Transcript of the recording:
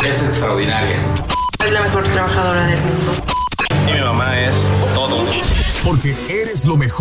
Es extraordinaria. Es la mejor trabajadora del mundo. Y mi mamá es todo. Porque eres lo mejor.